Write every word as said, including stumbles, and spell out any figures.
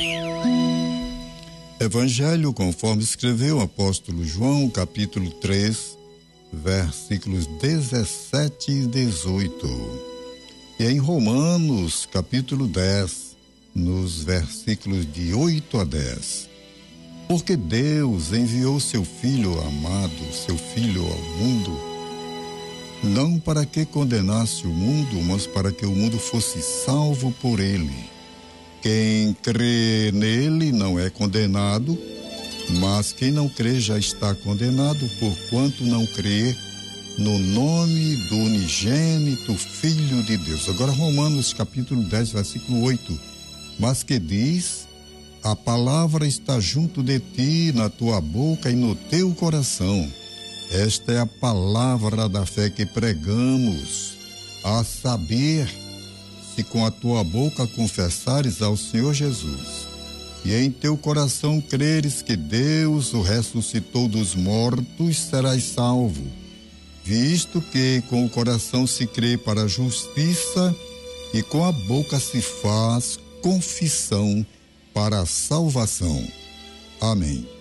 Evangelho conforme escreveu o apóstolo João, capítulo três, versículos dezessete e dezoito. E em Romanos, capítulo dez, nos versículos de oito a dez. Porque Deus enviou seu Filho amado, seu Filho ao mundo, não para que condenasse o mundo, mas para que o mundo fosse salvo por ele. Quem crê nele não é condenado, mas quem não crê já está condenado, porquanto não crê no nome do unigênito Filho de Deus. Agora Romanos capítulo dez, versículo oito. Mas que diz: a palavra está junto de ti, na tua boca e no teu coração. Esta é a palavra da fé que pregamos, a saber, se com a tua boca confessares ao Senhor Jesus, e em teu coração creres que Deus o ressuscitou dos mortos, serás salvo, visto que com o coração se crê para a justiça e com a boca se faz confissão para a salvação. Amém.